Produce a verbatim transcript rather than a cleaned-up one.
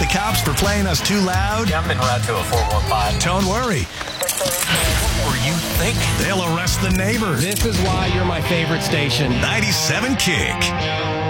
the cops for playing us too loud? Yeah, I'm en route to a four one five. Don't worry. What were you thinking? They'll arrest the neighbors. This is why you're my favorite station. ninety-seven Kick.